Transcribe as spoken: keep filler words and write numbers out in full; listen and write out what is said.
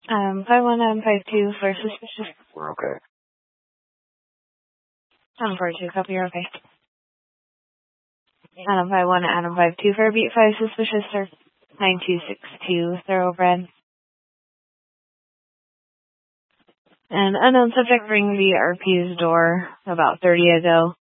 Um, five one, Adam five two for suspicious. We're okay. Adam four two, copy, you're okay. Adam five one, Adam five two for beat five suspicious, sir. nine two six two, thoroughbred. An unknown subject ring the R P's door about thirty ago.